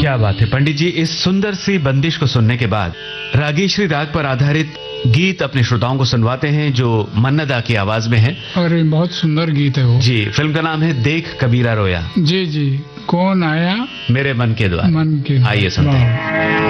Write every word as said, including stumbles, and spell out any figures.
क्या बात है पंडित जी, इस सुंदर सी बंदिश को सुनने के बाद रागेश्वरी राग पर आधारित गीत अपने श्रोताओं को सुनवाते हैं जो मन्नदा की आवाज में है। और बहुत सुंदर गीत है वो जी। फिल्म का नाम है देख कबीरा रोया। जी जी। कौन आया मेरे मन के द्वार। मन के आइए सुनते हैं।